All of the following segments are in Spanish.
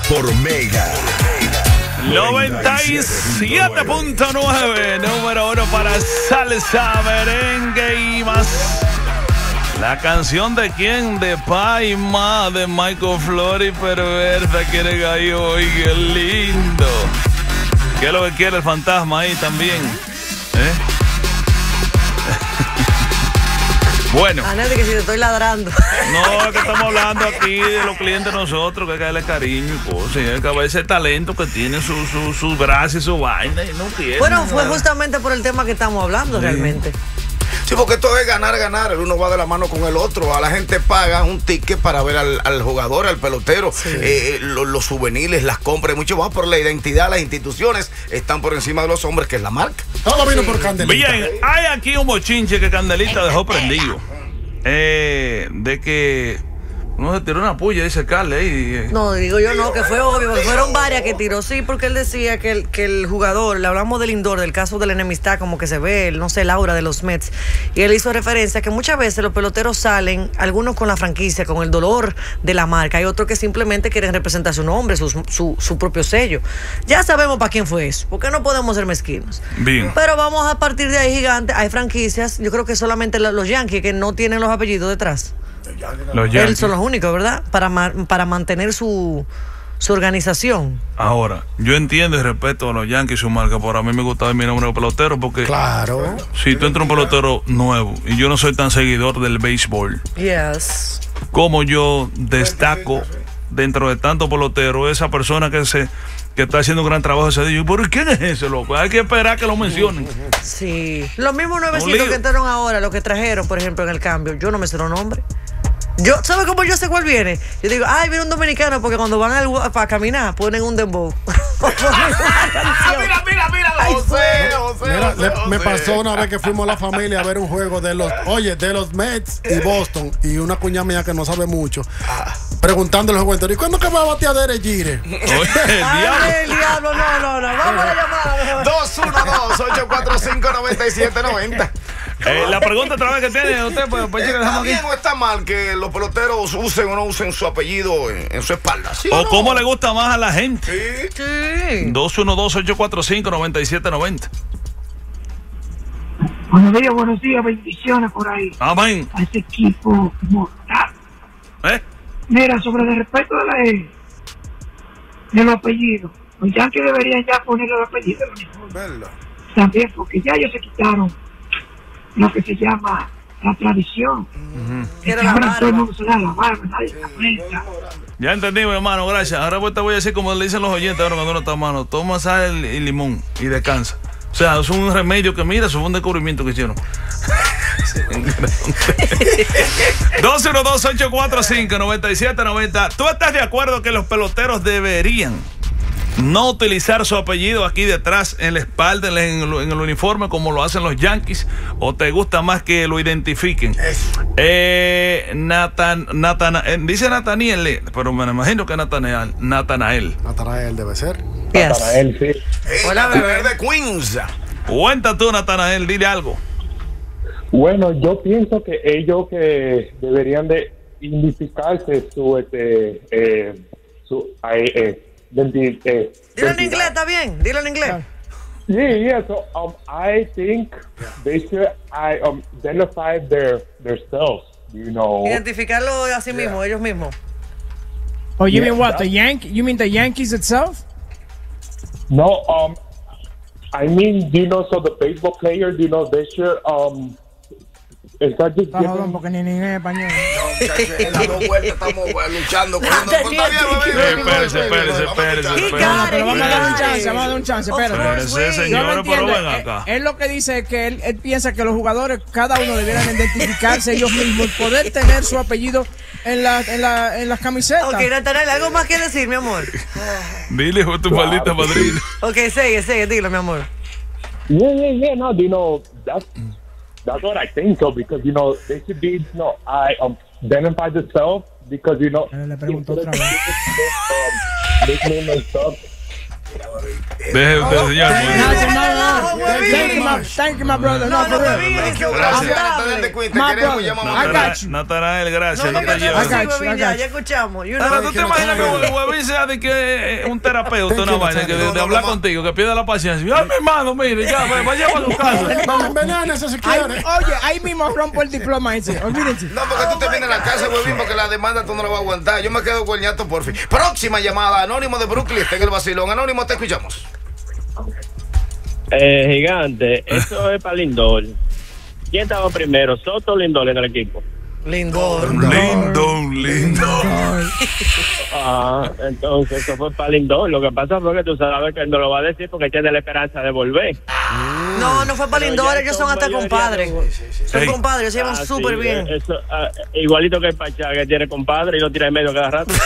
por Mega. 97.9, número 1 para salsa, merengue y más. La canción de quién, de Pai Ma, de Michael Flores, perversa, quiere gallo, hoy qué lindo. ¿Qué es lo que quiere el fantasma ahí también? Bueno. Anete, que si te estoy ladrando. No, que estamos hablando aquí de los clientes de nosotros, que hay que darle cariño y cosas. Y hay que ver ese talento que tiene su gracia y su vaina y no quiere. Bueno, fue justamente por el tema que estamos hablando, realmente. Sí, porque esto es ganar, ganar. El uno va de la mano con el otro. A la gente paga un ticket para ver al jugador, al pelotero. Sí. Los souvenirs, las compras, mucho más por la identidad. Las instituciones están por encima de los hombres, que es la marca. Todo vino por Candelita. Bien, hay aquí un bochinche que Candelita dejó prendido. De que no se tiró una puya, dice Carles ahí. No, digo yo no, que fue obvio, porque fueron varias que tiró. Sí, porque él decía que el jugador, le hablamos del Lindor, del caso de la enemistad, como que se ve, no sé, el aura de los Mets. Y él hizo referencia a que muchas veces los peloteros salen, algunos con la franquicia, con el dolor de la marca. Hay otros que simplemente quieren representar su nombre, su propio sello. Ya sabemos para quién fue eso, porque no podemos ser mezquinos. Bien. Pero vamos a partir de ahí, gigante. Hay franquicias, yo creo que solamente los Yankees, que no tienen los apellidos detrás. Los Yankees. Ellos son los únicos, ¿verdad? Para mantener su organización. Ahora, yo entiendo y respeto a los Yankees y su marca, pero a mí me gusta ver mi nombre de pelotero porque... Claro. Si tú entras un pelotero nuevo y yo no soy tan seguidor del béisbol, Yes. como yo destaco dentro de tantos peloteros esa persona que está haciendo un gran trabajo ese día. ¿Por quién es ese, loco? Hay que esperar que lo mencionen. Sí. Los mismos nuevecitos que entraron ahora, los que trajeron, por ejemplo, en el cambio, yo no me sé los nombres. ¿Sabe cómo yo sé cuál viene? Yo digo, ay, viene un dominicano, porque cuando van para caminar ponen un dembow. Mira, José. Me pasó una vez que fuimos a la familia a ver un juego de los Mets y Boston, y una cuñada mía que no sabe mucho, preguntándole al jugador, ¿y cuándo que va a batear Derek Jeter? El diablo, no. Vamos a la llamada. 212-845-9790. La pregunta otra vez que tiene usted, pues ¿está bien o está mal que los peloteros usen o no usen su apellido en su espalda? ¿Sí o no? cómo le gusta más a la gente? Sí. 212-845-9790. Buenos días, bendiciones por ahí. Amén. A ese equipo mortal. Mira, sobre el respeto de los apellidos, los Yankees deberían ya poner los apellidos en el uniforme. También, porque ya ellos se quitaron lo que se llama la tradición. Ahora todo el mundo se da la barba, nadie se aprieta. Ya entendí, mi hermano, gracias. Ahora te voy a decir como le dicen los oyentes ahora cuando uno está mano: toma sal y limón y descansa. O sea, es un remedio que, mira, eso fue un descubrimiento que hicieron. 212-845-9790. ¿Tú estás de acuerdo que los peloteros deberían no utilizar su apellido aquí detrás, en la espalda, en el uniforme, como lo hacen los Yankees? ¿O te gusta más que lo identifiquen? Dice Nathaniel, pero me imagino que Nathanael. Nathanael debe ser. Yes. Nathanael, sí. Hola, bebé de Queens. Cuenta tú, Nathanael, dile algo. Bueno, yo pienso que ellos que deberían de identificarse Dilo en inglés, ¿está bien? Dilo en inglés. Yeah. So I think they should identify themselves. You know. Identificarlo a sí mismo, ellos mismos. Oh, you mean what? You mean the Yankees itself? No. I mean, so the baseball players, they should porque ni en español. En las dos vueltas estamos luchando. Espérese. Pero vamos a dar un chance, Espérese, señores, pero ven acá. Él lo que dice es que él piensa que los jugadores, cada uno debieran identificarse ellos mismos, poder tener su apellido en las camisetas. Ok, Nathanael, ¿algo más que decir, mi amor? Dile, hijo, tu maldita madrina. Ok, sigue, dilo, mi amor. Yeah. No, that's what I think so, because they should be identify themselves, because Le pregunto otra vez. Deje usted, señor. Thank you, my brother. No, for real. Natanael, gracias. No te lleves. Ya escuchamos. Ahora, ¿tú te imaginas que Huevín sea de que un terapeuta, una vaina, de hablar contigo, que pierda la paciencia? Ay, mi hermano, mire, ya, vaya a su casa. Envenénese si quiere. Oye, ahí mismo rompo el diploma ese. Olvídense. No, porque tú te vienes a la casa, Huevín, porque la demanda tú no la vas a aguantar. Yo me quedo con el ñato por fin. Próxima llamada, Anónimo de Brooklyn, está en el vacilón. Anónimo, te escuchamos. Gigante, eso es para Lindor. ¿Quién estaba primero, Soto o Lindor en el equipo? Lindor. Entonces eso fue para Lindor. Lo que pasa fue que tú sabes que él no lo va a decir porque tiene la esperanza de volver. No fue para Lindor, ellos son hasta compadres. Son compadres, se llevan súper bien. Eso, igualito que el Pachá, que tiene compadre y lo tira en medio cada rato.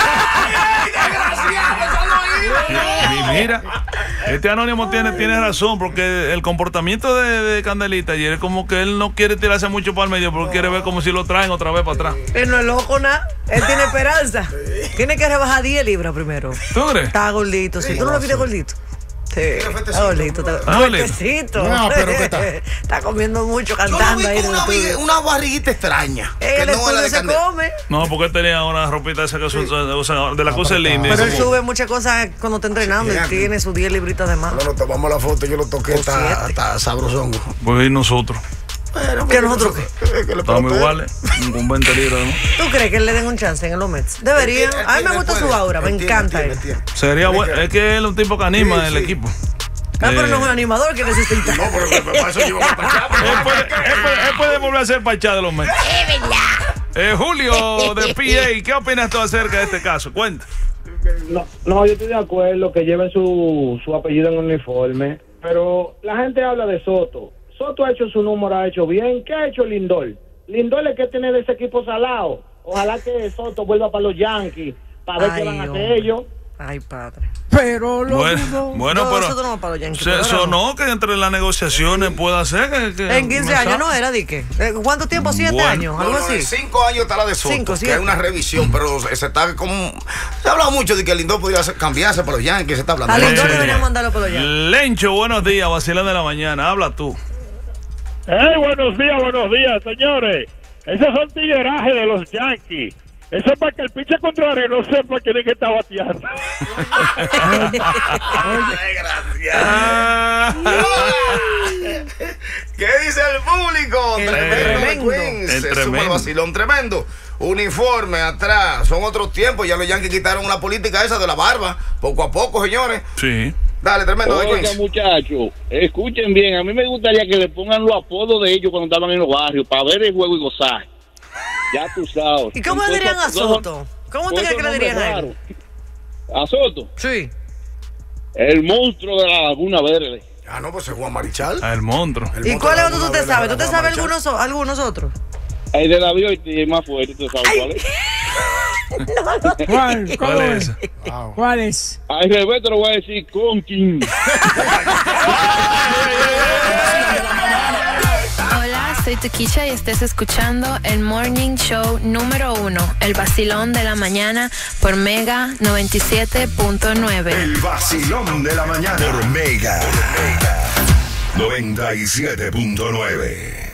Y mira, este Anónimo tiene razón, porque el comportamiento de Candelita ayer es como que él no quiere tirarse mucho para el medio, porque quiere ver como si lo traen otra vez para atrás. Él no es loco nada, él tiene esperanza. Tiene que rebajar 10 libras primero. ¿Tú crees? Está gordito, si tú no lo viste gordito. Sí, está gordito, fuertecito. No, pero ¿qué tal? Está comiendo mucho, cantando ahí. Una barriguita extraña. El estudio se come. No, porque él tenía una ropita esa que de la cosa linda. Pero él sube muchas cosas cuando está entrenando. Él tiene sus 10 libritas de más. Cuando tomamos la foto, yo lo toqué, está sabrosón. Pues y nosotros. ¿Que nosotros qué? Estamos iguales, con 20 libras, ¿no? ¿Tú crees que le den un chance en los Mets? Deberían. A mí me gusta su aura, me encanta él. Sería bueno, es que él es un tipo que anima el equipo. Pero no es un animador que necesita. No, pero para eso lleva Pachá. Él puede volver a ser Pachá de los Mets. Es verdad. Julio de PA, ¿qué opinas tú acerca de este caso? Cuenta. No, yo estoy de acuerdo que lleven su apellido en el uniforme, pero la gente habla de Soto. Soto ha hecho su número, ha hecho bien. ¿Qué ha hecho Lindor? Lindor es que tiene de ese equipo salado. Ojalá que Soto vuelva para los Yankees para ver qué van a hacer ellos. Ay, padre. Pero bueno, pero nosotros no para los Yankees. Sonó que entre las negociaciones pueda ser que en 15 años no era, Dique. ¿Cuánto tiempo? 7 años, algo así. 5 años está la de Soto, que hay una revisión, pero se está como... Se ha hablado mucho de que Lindor podría cambiarse para los Yankees, se está hablando. A Lindor deberían mandarlo para los Yankees. Lencho, buenos días, vacilón de la mañana, habla tú. Buenos días, señores. Esos son tiguerajes de los Yankees. Eso es para que el pinche contrario no sepa quién es que está bateando. ¿Qué dice el público? Tremendo. Vacilón tremendo. Uniforme atrás. Son otros tiempos. Ya los Yankees quitaron una política esa de la barba. Poco a poco, señores. Sí. Dale, tremendo. Oiga, muchachos, escuchen bien. A mí me gustaría que le pongan los apodos de ellos cuando estaban en los barrios para ver el juego y gozar. Ya tú sabes. ¿Y cómo le dirían a Soto? ¿Cómo te crees que le dirían a él? ¿A Soto? Sí. El monstruo de la Laguna Verde. No, pues es Juan Marichal. El monstruo. ¿Y cuál es otro tú te sabes? ¿Tú te sabes algunos otros? El de David Ortiz más fuerte, ¿tú sabes cuál es? ¿Cuál es? ¿Cuál es? Al revés te lo voy a decir, Conkin. Hola, soy Tukisha y estás escuchando el Morning Show número 1, el vacilón de la mañana por Mega 97.9. El vacilón de la mañana por Mega 97.9.